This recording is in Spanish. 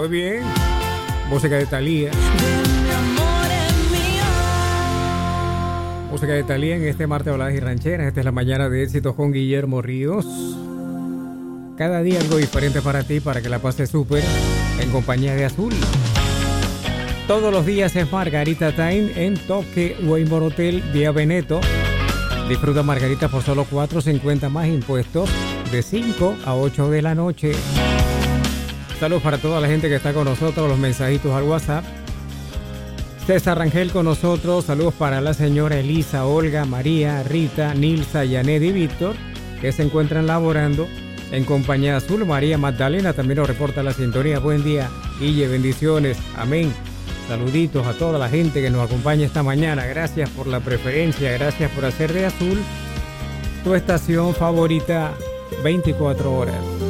Muy bien. Música de Thalía. Música de Thalía en este martes de baladas y rancheras. Esta es la mañana de éxitos con Guillermo Ríos. Cada día algo diferente para ti, para que la pases súper en compañía de Azul. Todos los días es Margarita Time en Toque Waymore Hotel vía Veneto. Disfruta margaritas por solo $4.50 más impuestos de 5 a 8 de la noche. Saludos para toda la gente que está con nosotros, los mensajitos al WhatsApp. César Rangel con nosotros, saludos para la señora Elisa, Olga, María, Rita, Nilsa, Yanet y Víctor, que se encuentran laborando en compañía de Azul. María Magdalena también nos reporta la sintonía. Buen día, Guille, bendiciones, amén. Saluditos a toda la gente que nos acompaña esta mañana. Gracias por la preferencia, gracias por hacer de Azul tu estación favorita 24 horas.